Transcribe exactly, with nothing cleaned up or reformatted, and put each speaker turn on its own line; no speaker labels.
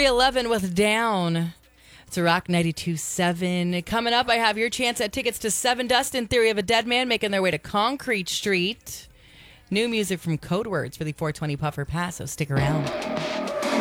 three eleven with Down. It's a Rock ninety-two point seven. Coming up, I have your chance at tickets to Seven Dust in Theory of a Dead Man making their way to Concrete Street. New music from Code Words for the four twenty Puffer Pass, so stick around.